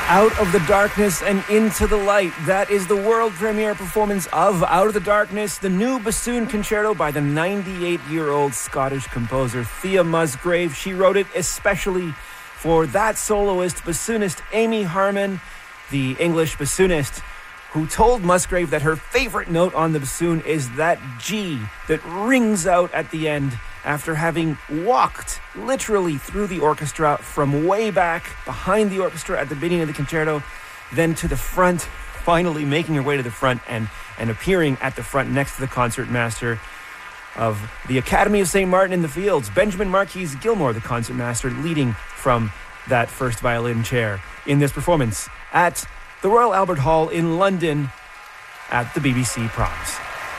Out of the Darkness and Into the Light. That is the world premiere performance of Out of the Darkness, the new bassoon concerto by the 98-year-old Scottish composer Thea Musgrave. She wrote it especially for that soloist, bassoonist Amy Harmon, the English bassoonist, who told Musgrave that her favorite note on the bassoon is that G that rings out at the end after having walked literally through the orchestra from way back behind the orchestra at the beginning of the concerto, then to the front, finally making her way to the front and appearing at the front next to the concertmaster of the Academy of St. Martin in the Fields, Benjamin Marquis Gilmore, the concertmaster, leading from that first violin chair in this performance at the Royal Albert Hall in London at the BBC Proms.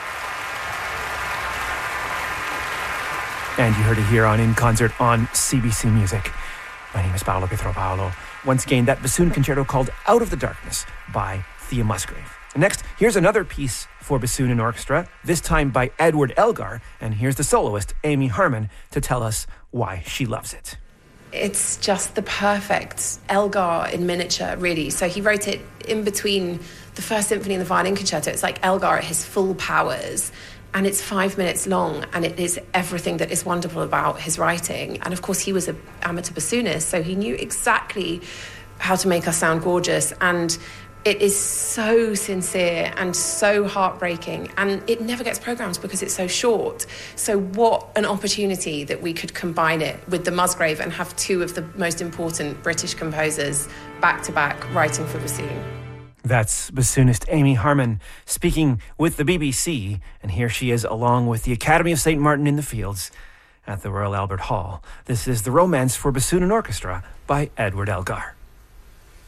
And you heard it here on In Concert on CBC Music. My name is Paolo Pietro-Paolo. Once again, that bassoon concerto called Out of the Darkness by Thea Musgrave. Next, here's another piece for bassoon and orchestra, this time by Edward Elgar, and here's the soloist, Amy Harmon, to tell us why she loves it. It's just the perfect Elgar in miniature, really. So he wrote it in between the First Symphony and the Violin Concerto. It's like Elgar at his full powers. And it's 5 minutes long, and it is everything that is wonderful about his writing. And of course, he was an amateur bassoonist, so he knew exactly how to make us sound gorgeous. And it is so sincere and so heartbreaking, and it never gets programmed because it's so short. So what an opportunity that we could combine it with the Musgrave and have two of the most important British composers back-to-back writing for bassoon. That's bassoonist Amy Harmon speaking with the BBC, and here she is along with the Academy of St. Martin in the Fields at the Royal Albert Hall. This is The Romance for Bassoon and Orchestra by Edward Elgar.